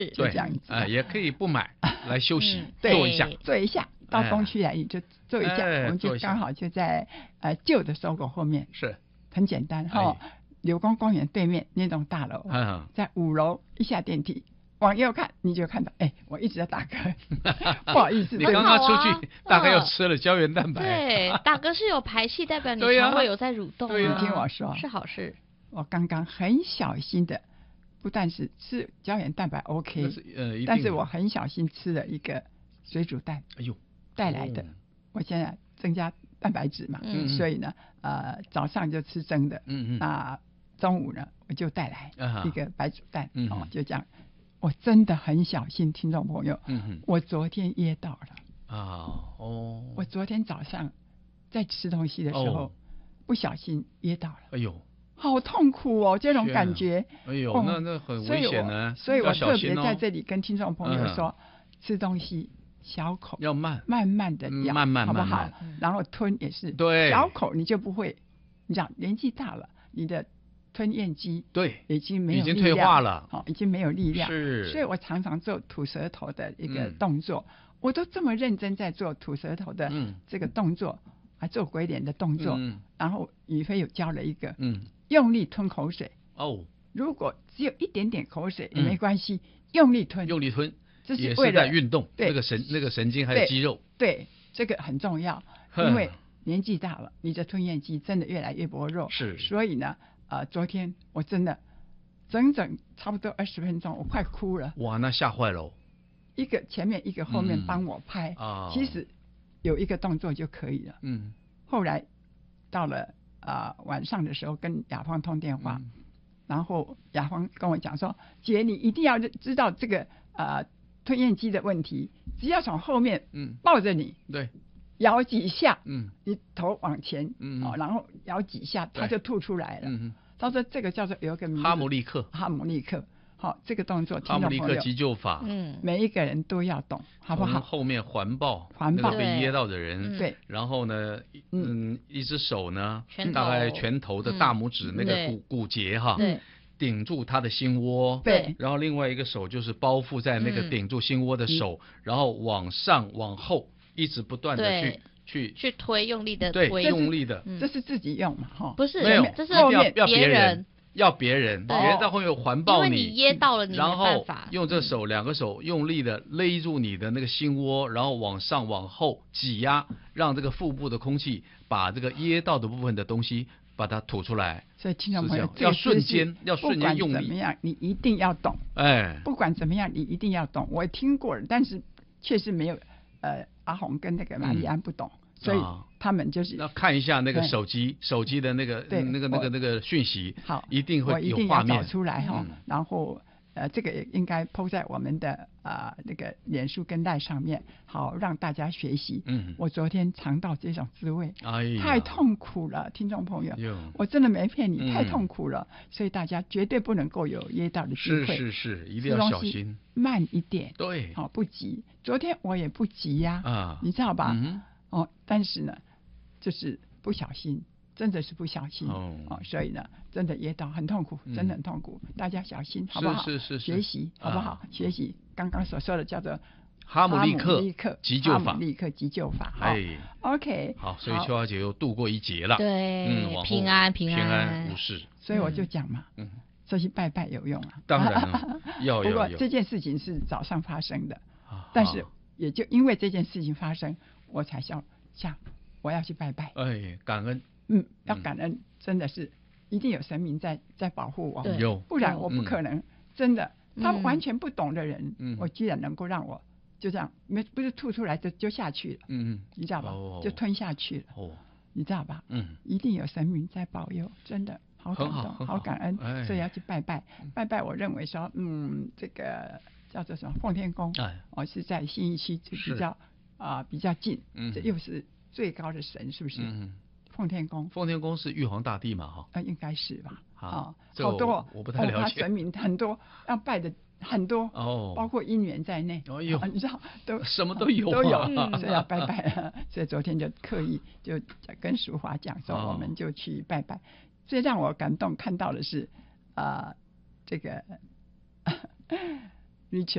就这样子也可以不买来休息， 做一下，到东区来你就做一下，我们就刚好就在旧的搜狗后面， 是很简单哈。柳工公园对面那栋大楼，在5楼一下电梯，往右看你就看到，我一直在打嗝，不好意思， 你刚刚出去大概又吃了胶原蛋白， 对，打嗝是有排气，代表你肠胃有在蠕动， 你听我说是好事。 我刚刚很小心的，不但是吃胶原蛋白 OK，但是我很小心吃了一个水煮蛋，带来的，我现在增加蛋白质嘛，所以呢，早上就吃蒸的，那中午呢我就带来一个白煮蛋，就这样。我真的很小心，听众朋友，我昨天噎到了我昨天早上在吃东西的时候，不小心噎到了，好痛苦哦，这种感觉， 那很危险呢。 所以我特别在这里跟听众朋友说，吃东西小口， 要慢慢的咬，好不好？然后吞也是，小口你就不会，你讲年纪大了，你的吞咽肌已经没有力量， 已经退化了， 已经没有力量， 是。 所以我常常做吐舌头的一个动作，我都这么认真在做吐舌头的这个动作，做鬼脸的动作，然后宇飞有教了一个，用力吞口水，如果只有一点点口水也没关系，用力吞，这是为了在运动，那个神经还有肌肉， 对，这个很重要，因为年纪大了，你的吞咽肌真的越来越薄弱， 是， 所以呢，昨天我真的整差不多20分钟，我快哭了， 哇，那吓坏了， 一个前面一个后面帮我拍，其实有一个动作就可以了，后来到了晚上的时候跟雅芳通电话，然后雅芳跟我讲说，姐你一定要知道这个吞咽肌的问题，只要从后面抱着你， 对， 摇几下，你头往前，然后摇几下，它就吐出来了。他说这个叫做有一个名字， 哈姆立克， 好，这个动作， 哈姆立克急救法， 每一个人都要懂，好不好？ 后面环抱那个被噎到的人， 对， 然后呢，一只手呢，大概拳头的大拇指那个骨节哈，顶住他的心窝， 对， 然后另外一个手就是包覆在那个顶住心窝的手，然后往上往后一直不断的去推，用力的推， 对，用力的， 这是自己用嘛？哈， 不是， 没有， 这是要别人。 要别人在后面环抱你， 因为你噎到了，你没办法。 然后用这两个手用力的勒住你的那个心窝，然后往上往后挤压，让这个腹部的空气把这个噎到的部分的东西把它吐出来。 所以听众朋友， 要瞬间用力。 不管怎么样，你一定要懂。不管怎么样，你一定要懂。我听过了，但是确实没有阿红跟那个玛丽安不懂。所以他们就是要看一下那个手机的那个讯息，好，一定会有画面找出来哈。然后这个也应该 po 在我们的那个脸书跟赖上面，好让大家学习。我昨天尝到这种滋味，太痛苦了，听众朋友，我真的没骗你，太痛苦了，所以大家绝对不能够有噎到的机会， 是，一定要小心， 慢一点， 对， 好，不急。昨天我也不急呀，你知道吧？但是呢，就是不小心，真的是不小心所以呢，真的噎到很痛苦，真的很痛苦，大家小心好不好？ 是学习好不好？学习刚刚所说的叫做哈姆立克急救法， 好 ，OK， 好，所以邱小姐又度过一劫了， 对，平安无事， 所以我就讲嘛，这些拜拜有用啊， 当然了，要。 不过这件事情是早上发生的，但是也就因为这件事情发生，我才想我要去拜拜， 感恩， 要感恩，真的是一定有神明在保护我，不然我不可能，真的，他完全不懂的人，我居然能够让我就这样，不是吐出来就下去了，你知道吧？就吞下去了，你知道吧？一定有神明在保佑，真的好感动，好感恩，所以要去拜拜。拜，我认为说，这个叫做什么奉天宫，是在信义区比较近，这又是最高的神，是不是？奉天宫是玉皇大帝嘛？ 应该是吧？ 好多， 我不太了解。 他神明很多，要拜的很多，包括姻缘在内。你知道都什么都有， 所以要拜拜。所以昨天就刻意就跟淑华讲说，我们就去拜拜。最让我感动看到的是，这个 Richard。